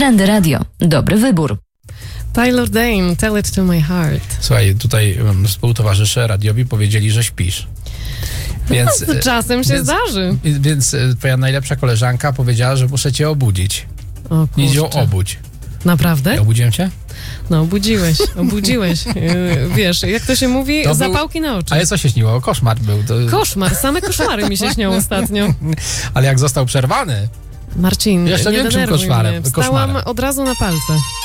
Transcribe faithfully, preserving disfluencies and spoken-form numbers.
Trendy Radio. Dobry wybór. Tyler Dane, Tell It To My Heart. Słuchaj, tutaj um, współtowarzysze radiowi powiedzieli, że śpisz. Więc, no, czasem się więc, zdarzy. Więc twoja najlepsza koleżanka powiedziała, że muszę cię obudzić. O, Idź ją obudź. Naprawdę? Ja obudziłem cię? No, obudziłeś, obudziłeś. Wiesz, jak to się mówi, to zapałki był... na oczy. Ale co się śniło? Koszmar był. To... Koszmar, same koszmary mi się śnią ostatnio. Ale jak został przerwany... Marcin, jeszcze nie większym denerwuj koszmarem. mnie. Wstałam koszmarem. od razu na palce.